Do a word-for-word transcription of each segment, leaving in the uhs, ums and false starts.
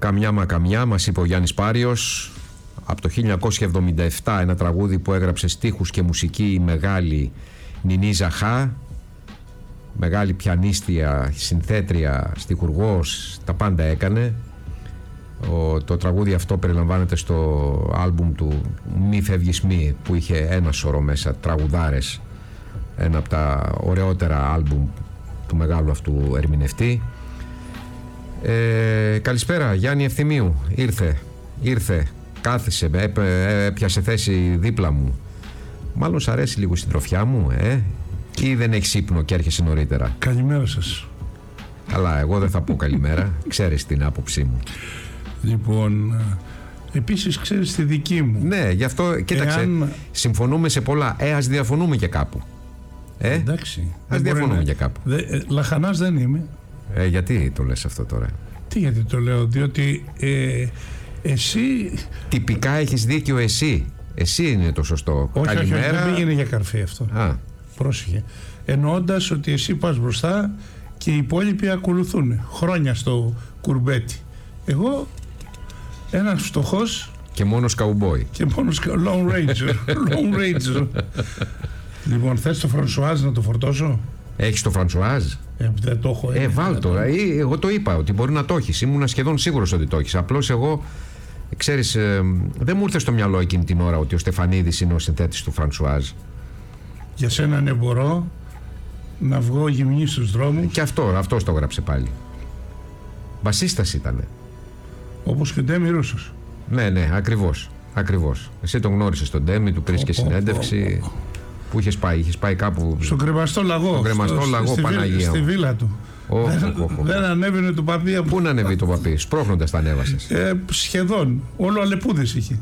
Καμιά μα καμιά, μας είπε ο Γιάννης Πάριος, από το χίλια εννιακόσια εβδομήντα επτά, ένα τραγούδι που έγραψε στίχους και μουσική η μεγάλη Νινή Ζαχά, μεγάλη πιανίστια, συνθέτρια, στιχουργός, τα πάντα έκανε. Ο, το τραγούδι αυτό περιλαμβάνεται στο άλμπουμ του «Μη φεύγεις μη», που είχε ένα σωρό μέσα τραγουδάρες, ένα από τα ωραιότερα άλμπουμ του μεγάλου αυτού ερμηνευτή. Ε, καλησπέρα Γιάννη Ευθυμίου, ήρθε, ήρθε, κάθισε, έπιασε θέση δίπλα μου. Μάλλον σ' αρέσει λίγο η συντροφιά μου, ε? Ή δεν έχεις ύπνο και έρχεσαι νωρίτερα? Καλημέρα σας. Αλλά εγώ δεν θα πω καλημέρα, ξέρεις την άποψή μου. Λοιπόν, επίσης ξέρεις τη δική μου. Ναι, γι' αυτό, κοίταξε, Εάν... συμφωνούμε σε πολλά, ε, ας διαφωνούμε και κάπου. Ε, εντάξει. Ας διαφωνούμε να... και κάπου. Δε, ε, λαχανάς δεν είμαι. Ε, γιατί το λες αυτό τώρα? Τι γιατί το λέω, διότι ε, εσύ... Τυπικά έχεις δίκιο εσύ. Εσύ είναι το σωστό. Όχι, καλημέρα. όχι, δεν πήγαινε για καρφί αυτό. Α. Πρόσεχε. Εννοώντας ότι εσύ πας μπροστά και οι υπόλοιποι ακολουθούν χρόνια στο κουρμπέτι. Εγώ ένας φτωχός και μόνος καουμπόι. Και μόνος long ranger. Long ranger. Λοιπόν, θες το Φρανσουάζ να το φορτώσω? Έχεις το Φρανσουάζ? Ε, δεν το έχω. Ε, βάλ το. Ε, εγώ το είπα ότι μπορεί να το έχεις. Ήμουν σχεδόν σίγουρος ότι το έχεις. Απλώς εγώ, ξέρεις, ε, δεν μου ήρθε στο μυαλό εκείνη την ώρα ότι ο Στεφανίδης είναι ο συνθέτης του Φρανσουάζ. Για σένα ναι, μπορώ να βγω γυμνή στους δρόμους. Και αυτό, αυτός το έγραψε πάλι. Μπασίστας ήτανε. Όπως και ο Ντέμι Ρούσος. Ναι, ναι, ακριβώς. Ακριβώς. Εσύ τον γνώρισες τον Ντέμι, του πήρες και συνέντευξη. Oh, oh, oh. Πού είχες πάει? Είχες πάει κάπου? Στον κρεμαστό λαγό. Στον κρεμαστό στο, λαγό, στη, Παναγία. Στη βίλα του. Oh, δεν, oh, oh, oh. δεν ανέβαινε το παπί. Πού να ανέβει το παπί? Σπρώχνοντας τα ανέβασες? Ε, σχεδόν. Όλο αλεπούδες είχε.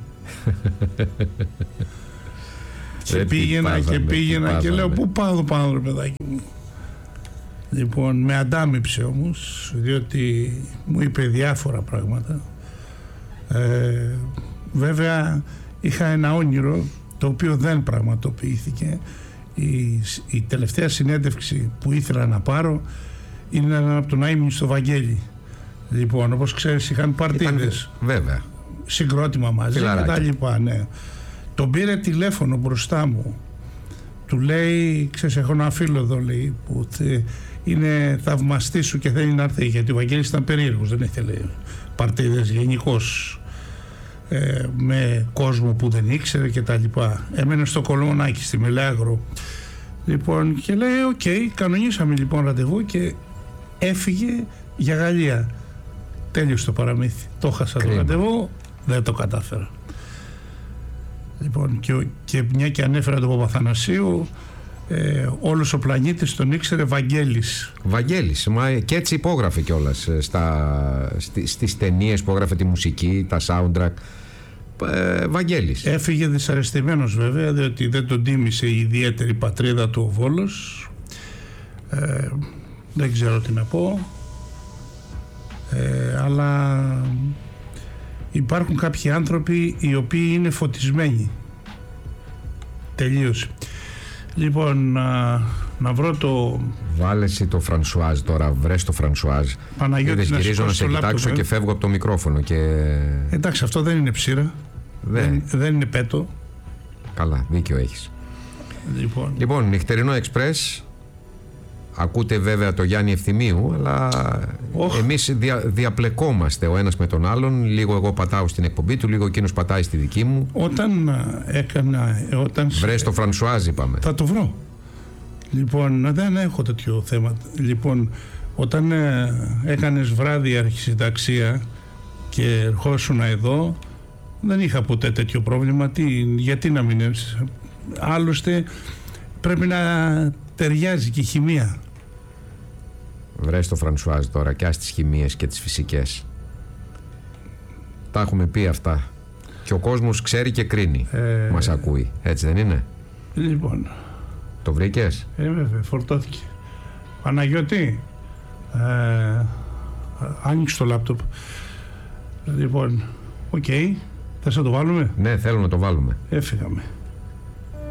Και ε, πήγαινα πάζαμε, και πήγαινα και λέω πού πάω εδώ πάνω ρε παιδάκι μου. Λοιπόν, με αντάμυψε όμως, διότι μου είπε διάφορα πράγματα. Ε, βέβαια είχα ένα όνειρο το οποίο δεν πραγματοποιήθηκε. Η, η τελευταία συνέντευξη που ήθελα να πάρω είναι από τον Άιμνη στο Βαγγέλη. Λοιπόν, όπως ξέρεις είχαν παρτίδες. Βέβαια. Συγκρότημα μαζί και τα λοιπά, ναι. Τον πήρε τηλέφωνο μπροστά μου. Του λέει, ξέρεις, έχω ένα φίλο εδώ, λέει, που είναι θαυμαστή σου και θέλει να έρθει, γιατί ο Βαγγέλης ήταν περίεργος, δεν ήθελε παρτίδες γενικώς, ε, με κόσμο που δεν ήξερε και τα λοιπά. Έμενε στο Κολομονάκι, στη Μελάγρο. Λοιπόν, και λέει, οκ, okay, κανονίσαμε λοιπόν ραντεβού και έφυγε για Γαλλία. Τέλειωσε το παραμύθι. Το χάσα το ραντεβού, δεν το κατάφερα. Λοιπόν, και, και μια και ανέφερα τον Παπαθανασίου, ε, όλος ο πλανήτης τον ήξερε Βαγγέλης. Βαγγέλης, μα και έτσι υπόγραφε κιόλας στα, στι, στις ταινίες, υπόγραφε τη μουσική, τα soundtrack. Ε, Βαγγέλης. Έφυγε δυσαρεστημένος βέβαια, διότι δεν τον τίμησε η ιδιαίτερη πατρίδα του ο Βόλος. Ε, δεν ξέρω τι να πω. Ε, αλλά υπάρχουν κάποιοι άνθρωποι οι οποίοι είναι φωτισμένοι. Τελείωσε. Λοιπόν, να, να βρω το... Βάλε εσύ το Φρανσουάζ τώρα, βρες το Φρανσουάζ. Παναγιώτη, να γυρίζω να σε κοιτάξω λάπτοπ, και ε. φεύγω από το μικρόφωνο και... Εντάξει, αυτό δεν είναι ψήρα. Δεν, δεν είναι πέτο. Καλά, δίκιο έχεις. Λοιπόν, λοιπόν νυχτερινό εξπρές. Ακούτε βέβαια το Γιάννη Ευθυμίου, αλλά oh. εμείς δια, διαπλεκόμαστε ο ένας με τον άλλον. Λίγο εγώ πατάω στην εκπομπή του, λίγο εκείνος πατάει στη δική μου. Όταν έκανα... Όταν... Βρες το Φρανσουάζ, είπαμε. Θα το βρω. Λοιπόν, δεν έχω τέτοιο θέμα. Λοιπόν, όταν ε, έκανες βράδυ αρχισυνταξία και ερχόσουν εδώ, δεν είχα ποτέ τέτοιο πρόβλημα. Τι, γιατί να μην έρθεις? Άλλωστε πρέπει να ταιριάζει και η χημεία. Βρες το Φρανσουάζ τώρα και ας τις χημείες και τις φυσικές. Τα έχουμε πει αυτά. Και ο κόσμος ξέρει και κρίνει. Ε... Μας ακούει. Έτσι δεν είναι? Λοιπόν. Το βρήκες? Ε, βέβαια, φορτώθηκε. Παναγιώτη, ε, άνοιξε το λάπτοπ. Λοιπόν, οκ. Okay. Θες να το βάλουμε? Ναι, θέλω να το βάλουμε. Έφυγαμε.